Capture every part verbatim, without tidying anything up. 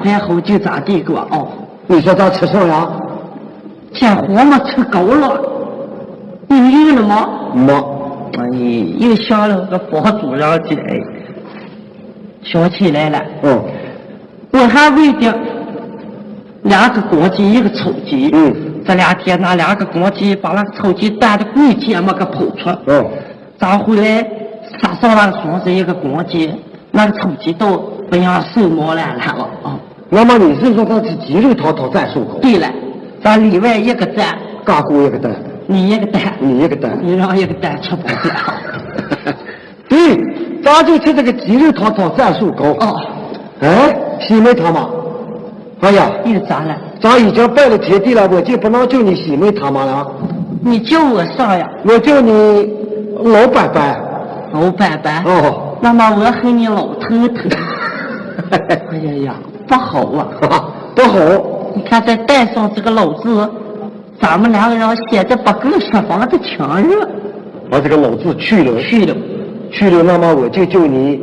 块后就咋地给我熬。 你说咋吃上呀？ 见活嘛吃够了。你有了吗？ 没。 哎，又想了个包主让姐，想起来了。 嗯。 我还为的两个公鸡，一个臭鸡。 嗯。 这两天那两个公鸡把那个臭鸡端的柜前么个跑出。 嗯。 咱回来杀上那个双子一个公鸡，那个臭鸡都不让手毛烂烂了啊。 那么你是说他是鸡肉滔滔战术狗？ 对了，咱里外一个蛋， 嘎咕一个蛋， 你一个蛋， 你一个蛋， 你让一个蛋吃不了。 对，咱就吃这个鸡肉滔滔战术狗。 哦。 哎，西梅他妈，哎呀， 又咋了？ 咱已经拜了天地了，我就不能叫你西梅他妈了。 你叫我啥呀？ 我叫你老板板。 老板板。 哦。 那么我喊你老头头。哎呀呀，不好啊！ 不好。 你看再带上这个老字，咱们两个人显得不够设防的强热。 把这个老字去了。 去了。 去了，那么我就叫你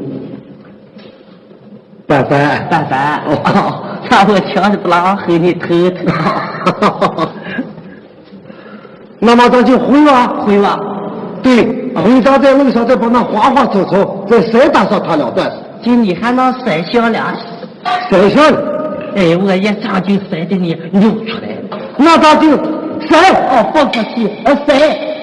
板板。 板板。哦，那我强是不拉喊你头头。 那么咱就回吧， 回吧。 对，回咱在路上再把那花花草草再晒打上他两段。 就你还能晒香俩？ 晒香？ 哎，我一下就晒的你流出来了。 那咱就晒。 哦，放出去，呃，晒。